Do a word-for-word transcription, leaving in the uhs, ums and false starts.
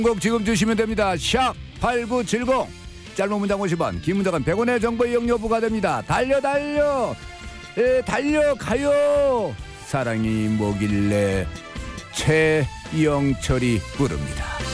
꼭 지금 주시면 됩니다. 샵 팔구칠공. 짧은 문장 오십 원, 긴 문장은 백 원의 정보 이용료 부과됩니다. 달려 달려 에, 달려가요. 사랑이 뭐길래 최영철이 부릅니다.